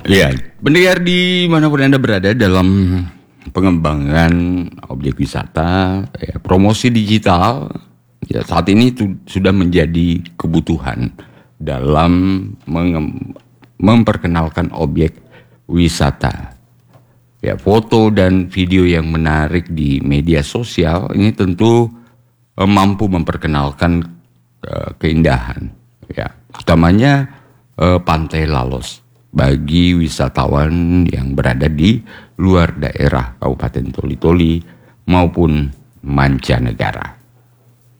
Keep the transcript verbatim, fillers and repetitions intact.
Ya, pendengar dimanapun Anda berada dalam pengembangan objek wisata, ya, promosi digital, ya saat ini tu, sudah menjadi kebutuhan dalam mengem, memperkenalkan objek wisata. Ya, foto dan video yang menarik di media sosial ini tentu eh, mampu memperkenalkan eh, keindahan, ya, utamanya eh, Pantai Lalos bagi wisatawan yang berada di luar daerah Kabupaten Toli-Toli maupun mancanegara.